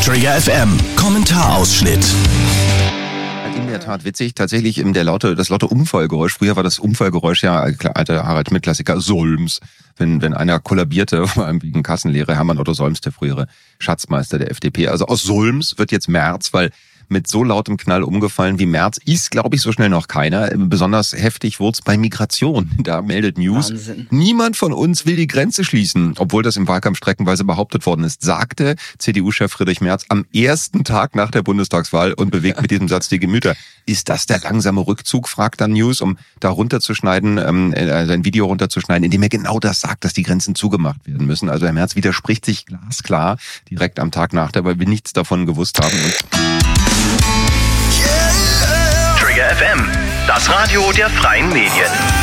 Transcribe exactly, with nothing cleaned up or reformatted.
Trigger F M, Kommentarausschnitt. In der Tat witzig, tatsächlich der laute, das laute Umfallgeräusch. Früher war das Umfallgeräusch ja alter Harald Schmidt-Klassiker Solms. Wenn, wenn einer kollabierte, vor allem wegen Kassenlehre, Hermann Otto Solms, der frühere Schatzmeister der F D P. Also aus Solms wird jetzt Merz, weil mit so lautem Knall umgefallen wie Merz ist, glaube ich, so schnell noch keiner. Besonders heftig wurde es bei Migration. Da meldet News, Wahnsinn. Niemand von uns will die Grenze schließen, obwohl das im Wahlkampf streckenweise behauptet worden ist, sagte C D U-Chef Friedrich Merz am ersten Tag nach der Bundestagswahl und bewegt mit diesem Satz die Gemüter. Ist das der langsame Rückzug, fragt dann News, um da runterzuschneiden, ähm, sein Video runterzuschneiden, in dem er genau das sagt, dass die Grenzen zugemacht werden müssen. Also Herr Merz widerspricht sich glasklar direkt am Tag nach der, weil wir nichts davon gewusst haben. Und Trigger F M, das Radio der freien Medien.